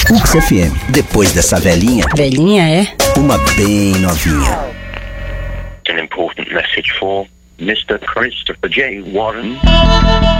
UX FM. Depois dessa velhinha, Velhinha é? uma bem novinha. An important message for Mr. Christopher J. Warren.